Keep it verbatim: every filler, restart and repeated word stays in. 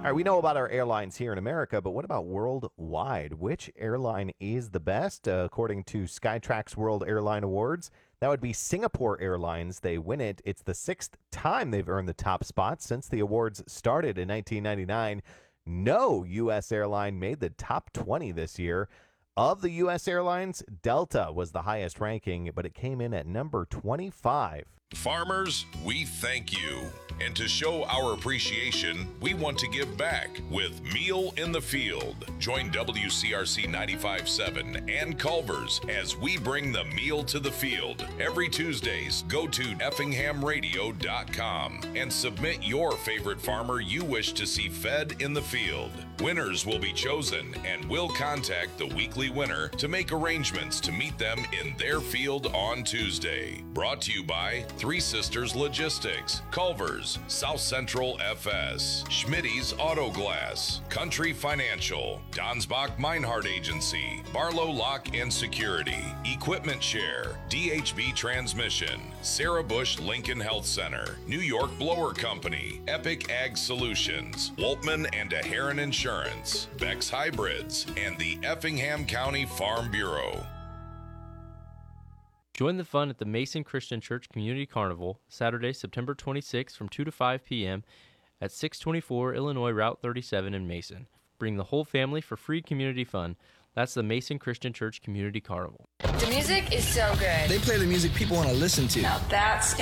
All right, we know about our airlines here in America, but what about worldwide? Which airline is the best? Uh, according to Skytrax World Airline Awards, that would be Singapore Airlines. They win it. It's the sixth time they've earned the top spot since the awards started in nineteen ninety-nine. No U S airline made the top twenty this year. Of the U S airlines, Delta was the highest ranking, but it came in at number twenty-five. Farmers, we thank you. And to show our appreciation, we want to give back with Meal in the Field. Join W C R C ninety-five point seven and Culver's as we bring the meal to the field. Every Tuesdays, go to effingham radio dot com and submit your favorite farmer you wish to see fed in the field. Winners will be chosen, and we'll contact the weekly winner to make arrangements to meet them in their field on Tuesday. Brought to you by Three Sisters Logistics, Culver's, South Central F S, Schmitty's Auto Glass, Country Financial, Donsbach Meinhardt Agency, Barlow Lock and Security, Equipment Share, D H B Transmission, Sarah Bush Lincoln Health Center, New York Blower Company, Epic Ag Solutions, Woltman and Heron Insurance, Beck's Hybrids, and the Effingham County Farm Bureau. Join the fun at the Mason Christian Church Community Carnival, Saturday, September twenty-sixth from two to five p.m. at six twenty-four Illinois Route thirty-seven in Mason. Bring the whole family for free community fun. That's the Mason Christian Church Community Carnival. The music is so good. They play the music people want to listen to. Now that's